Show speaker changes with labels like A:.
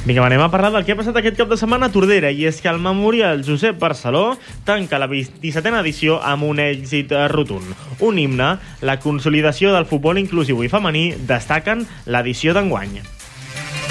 A: Vinga, anem a parlar del que ha passat aquest cap de setmana a Tordera, i és que el Memorial Josep Barceló tanca la 27a edició amb un èxit rotund. Un himne, la consolidació del futbol inclusiu i femení, destaquen l'edició d'enguany.